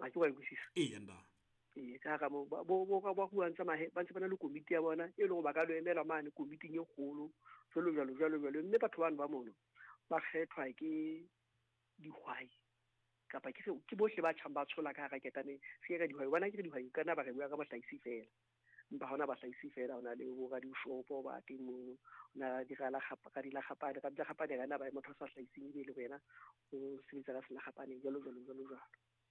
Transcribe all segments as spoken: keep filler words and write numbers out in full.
a ke wa ikwisisa e yanda e ka ga mo bo bo ka ba go ntse mahe ba ntse bana le komiti ya bona e leng ba ka lo emela mane komiting e kgolo jalo jalo jalo jalo mme batho bana ba mono ba kgethwa ke dihwai kapa ke ke bohle ba tshamba tshola ka ga ketane se ka dihwai bona ke dihwai kana ba re bua ka bahlaisi fela mpa hona bahlaisi fela hona le bo ga di shopo ba teng na di gala gapa ka di la gapa ka di gapa di kana ba motho sa hlaising ile le wena o sebetsa ka sela gapane jalo jalo jalo jalo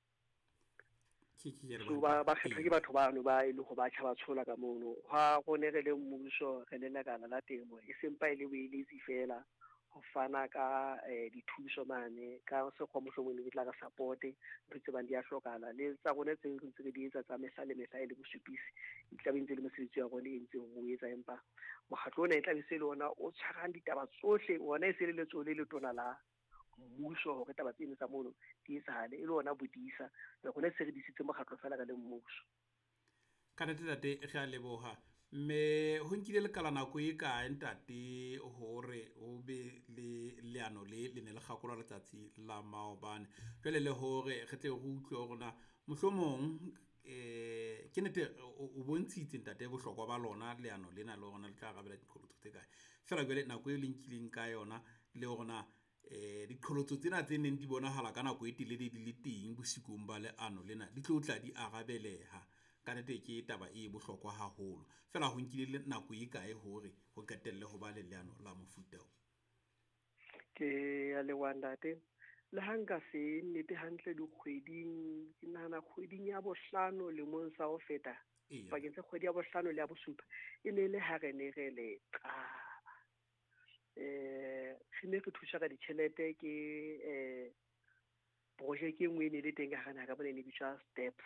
so ba ba kgetha ke batho bano ba ile go ba tshaba tshola ka mono ha go ne re le mmuso re le lekala la temo e sempa ile we lazy fela go fana ka dithuso mane ka se go mohlomong le tla ka support re tsebang di a hlokala le tsa gone tse ntse re di etsa tsa mehla le mehla ile go supisi e tla bentse le mosebetsi wa gone e ntse go etsa empa mogatlo ona e tla be se le ona o tshwarang ditaba tsohle ona e se le letsole le tona la mmuso go taba tsene tsa mono di etsahale e le ona bodisa le gone se re disitse mogatlo fela ka le mmuso ka tate tate ge a leboga mme ho nkile le kala nako e ka ntate hore o be le leano le le ne le gakola letsatsi la maobane jwale le hore ge tle go utlwe gona mohlomong eh ke nete o bontshitse ntate bohlokwa ba lona leano lena le gona le tla gabela dikolotso tse kae fela jwale nako e lenkileng ka yona le gona eh dikolotso tsena tse neng di bonahala ka nako e telele di le teng bosikong ba leano lena di tlo tla di agabeleha ka nete ke taba e bohlokwa haholo fela ho nkile le nako e kae hore ho qetelle ho ba le leano la mofuta o ke ya le wandate le hanga se nnete hantle di kgweding ke nana kgweding ya bohlano le mong sa ho feta ba kentse kgwedi ya bohlano le ya bosupa e ne le ha re ne re le ka eh sine ke thusa ka ditšhelete ke eh project e nngwe ne le teng ga gana ka bone ne bitsa steps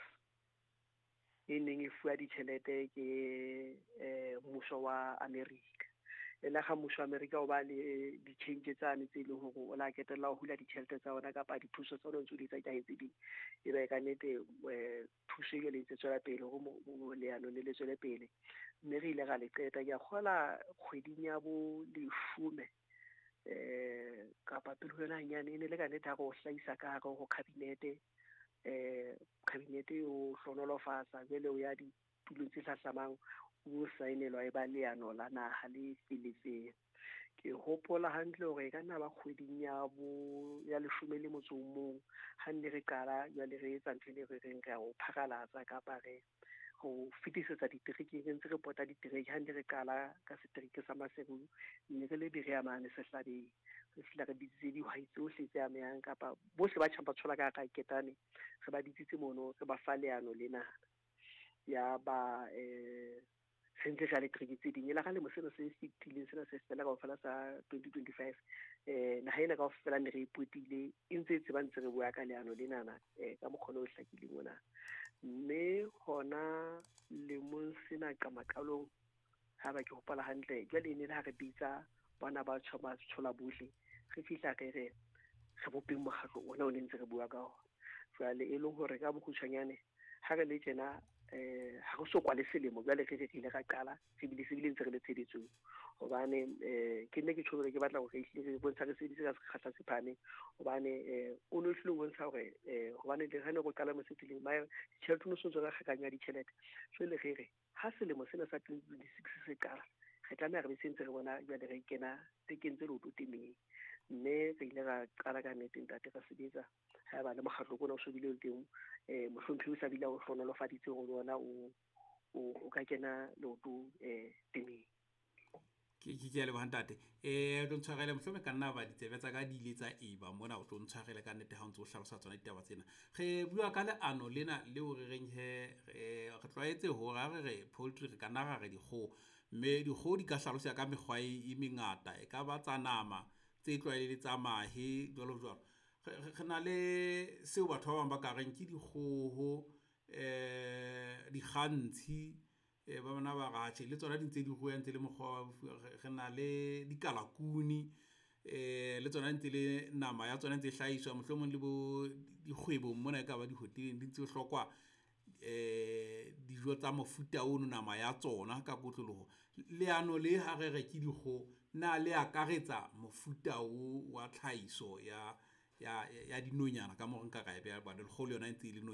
e neng e fuwa ditšhelete ke eh mmuso wa America e la ga mmuso wa America o ba le di-change tsane tse leng hore o la ketela ho hula ditšhelete tsa ona kapa dithuso tsa ona tse di tsa tse di e ba ka nete thuso e le tse tswela pele go mo leano le le tswela pele mme re ile ga le qeta ya kgola kgweding ya bo leshome eh kapa pele hona nyane e ne le ka nete go hlaisa ka go cabinet eh cabinet o hlonolofatsa bele o ya di tulong tse hlahlamang o saenelwa e ba leano la naha le filetseng ke hopola hantle hore ka nna ba kgweding ya bo ya leshome le motso o mong ha ne re qala ya le re etsa ntse le re reng ka o phakalatsa ka pare go fitisetsa ditereke ntse re pota ditereke ha ne re qala ka setereke sa Maseru ne re le dire ya mane se hlabeng re fila ka ditse di hwa tsohle tse amehang kapa bohle ba tshamba tshola ka ka ketane re ba ditsitse mono re ba fa leano lena ya ba eh sentse ga le trikitse ding la ga le moseno se fitileng sena se fela ka ho fela sa twenty twenty-five eh na haina ka ho fela ne re ipotile e ntse tse ba ntse re bua ka leano lena na eh ka mokgolo o hlakileng mona mme hona le mo sena ka makalong ha ba ke hopola hantle jwale ne le ha re bitsa bana ba tshaba tshola bohle re fihla re re re bopeng mogatlo ona o ntse re bua ka ona jwale e leng hore ka bokgutshwanyane ha re le tjena eh ha go so kwa le selemo jwale re re ile ka qala se bile se bile ntse re le tsheditso hobane eh ke nne ke tsholo ke batla go re ihle re bontsha re seditse ka sekgahla se phane hobane eh o no hlile go bontsha hore eh hobane le hane go qala mosetileng ba tšhelete no so tswa ga gakanya ditšhelete so le re re ha selemo sena sa twenty twenty-six se qala re tla me re sentse re bona jwale re kena te kentse lo tutemeng mme re ile ga qala ka nete ntate ka sebetsa ha ba le mogatlo bona o so bile le teng eh mohlomphi o sa bila o hlonolofaditse go bona o o ka kena loto eh temeng ke ke le bantate eh do ntshwarele mohlome ka nna ba ditsebetsa ka di ile tsa eba mona o tlo ntshwarele ka nete ha o ntse o hlalosa tsona ditaba tsena ge bua ka leano lena le o re reng he eh re tlwaetse ho ra re poultry re kana ga re di kgo mme di kgo di ka hlalosa ka mekgwa e mengata e ka ba tsa nama tse tlwaele tsa mahe jwalo jwalo re na le seo batho ba bang ba ka reng ke dikgoho eh di gantsi e ba bona ba gatshe le tsona dintse di goya ntse le mokgwa re na le dikalakuni eh le tsona ntse le nama ya tsona ntse hlaiswa mohlomong le bo dikgwebo mona ka ba di hoteleng di ntse hlokwa eh dijo tsa mofuta o no nama ya tsona ka kotlologo leano le ha re re ke dikgo na le akaretsa mofuta o wa tlhaiso ya ya ya dinonyana ka mo nka ga e ba le go le yona ntse le